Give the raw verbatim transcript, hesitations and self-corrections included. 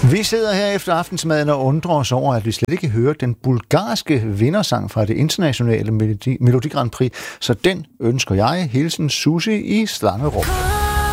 Vi sidder her efter aftensmaden og undrer os over, at vi slet ikke hører den bulgarske vindersang fra det internationale Melodi, Melodi Grand Prix, så den ønsker jeg. Hilsen Susi i Slangerup.